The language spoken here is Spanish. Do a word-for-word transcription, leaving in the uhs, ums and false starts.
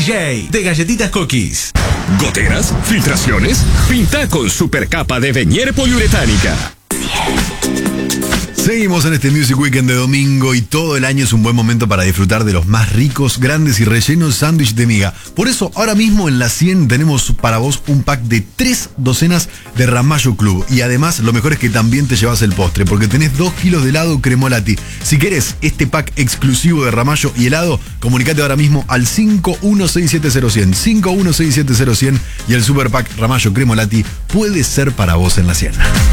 J de Galletitas Cookies. ¿Goteras? ¿Filtraciones? Pinta con supercapa de Venier poliuretánica. Seguimos en este Music Weekend de domingo y todo el año es un buen momento para disfrutar de los más ricos, grandes y rellenos sándwich de miga. Por eso, ahora mismo en la cien tenemos para vos un pack de tres docenas de Ramallo Club. Y además, lo mejor es que también te llevas el postre, porque tenés dos kilos de helado Cremolati. Si querés este pack exclusivo de Ramallo y helado, comunicate ahora mismo al cinco uno seis siete cero cien, cinco uno seis siete cero cien y el super pack Ramallo Cremolati puede ser para vos en la cien.